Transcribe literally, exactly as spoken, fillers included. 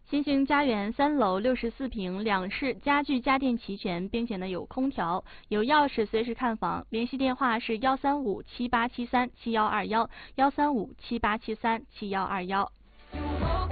新兴家园三楼六十四平，两室家具家电齐全，并且呢有空调，有钥匙随时看房。联系电话是幺三五七八七三七幺二幺，幺三五七八七三七幺二幺。